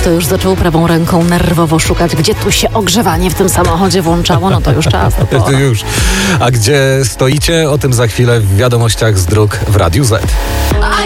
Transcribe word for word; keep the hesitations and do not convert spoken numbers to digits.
kto już zaczął prawą ręką nerwowo szukać, gdzie tu się ogrzewanie w tym samochodzie włączało, no to już czas. To To już. A gdzie stoicie? O tym za chwilę w wiadomościach z dróg w Radiu Z.